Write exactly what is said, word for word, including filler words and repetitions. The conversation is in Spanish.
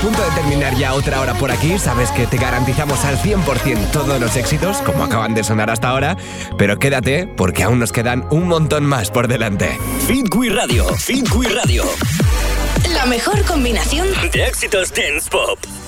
Punto de terminar ya otra hora por aquí. Sabes que te garantizamos al cien por ciento todos los éxitos, como acaban de sonar hasta ahora. Pero quédate, porque aún nos quedan un montón más por delante. Fit Quiz Radio, Fit Quiz Radio. La mejor combinación de éxitos dance pop.